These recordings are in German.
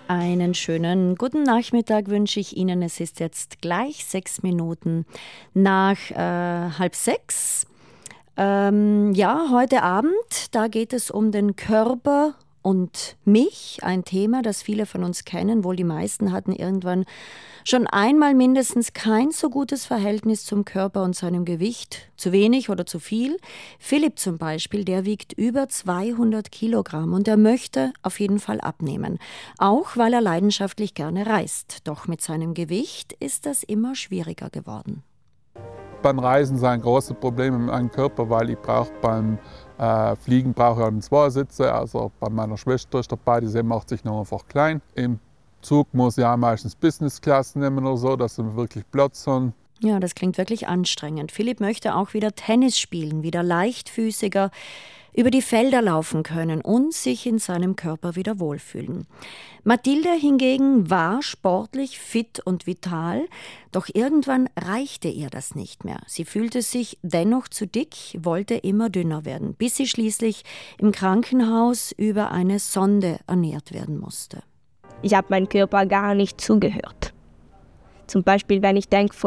Einen schönen guten Nachmittag wünsche ich Ihnen. Es ist jetzt gleich 6 Minuten nach 5:30. Heute Abend, da geht es um den Körper und mich. Ein Thema, das viele von uns kennen. Wohl die meisten hatten irgendwann schon einmal mindestens kein so gutes Verhältnis zum Körper und seinem Gewicht. Zu wenig oder zu viel. Philipp zum Beispiel, der wiegt über 200 Kilogramm und er möchte auf jeden Fall abnehmen. Auch weil er leidenschaftlich gerne reist. Doch mit seinem Gewicht ist das immer schwieriger geworden. Beim Reisen ist ein großes Problem in meinem Körper, weil ich beim Fliegen brauche ich einen Zweiersitzer. Also bei meiner Schwester ist dabei, die macht sich noch einfach klein. Im Zug muss ich auch meistens Business Class nehmen oder so, dass wir wirklich Platz haben. Ja, das klingt wirklich anstrengend. Philipp möchte auch wieder Tennis spielen, wieder leichtfüßiger über die Felder laufen können und sich in seinem Körper wieder wohlfühlen. Mathilde hingegen war sportlich fit und vital, doch irgendwann reichte ihr das nicht mehr. Sie fühlte sich dennoch zu dick, wollte immer dünner werden, bis sie schließlich im Krankenhaus über eine Sonde ernährt werden musste. Ich habe meinem Körper gar nicht zugehört. Zum Beispiel, wenn ich denke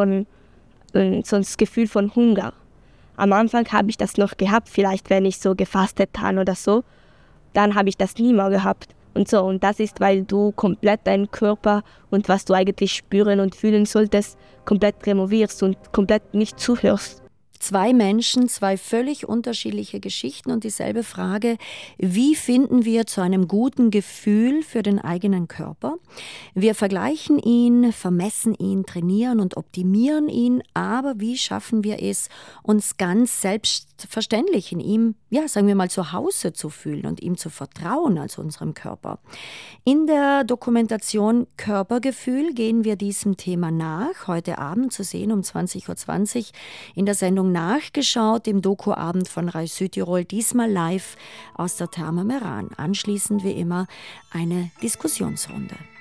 so das Gefühl von Hunger. Am Anfang habe ich das noch gehabt, vielleicht wenn ich so gefastet habe oder so, dann habe ich das nie mehr gehabt. Und das ist, weil du komplett deinen Körper und was du eigentlich spüren und fühlen solltest, komplett removierst und komplett nicht zuhörst. 2 Menschen, 2 völlig unterschiedliche Geschichten und dieselbe Frage: Wie finden wir zu einem guten Gefühl für den eigenen Körper? Wir vergleichen ihn, vermessen ihn, trainieren und optimieren ihn, aber wie schaffen wir es, uns ganz selbstverständlich in ihm, sagen wir mal, zu Hause zu fühlen und ihm zu vertrauen als unserem Körper? In der Dokumentation Körpergefühl gehen wir diesem Thema nach, heute Abend zu sehen um 20:20 Uhr in der Sendung Nachgeschaut, im Doku-Abend von Rai Südtirol, diesmal live aus der Therme Meran. Anschließend wie immer eine Diskussionsrunde.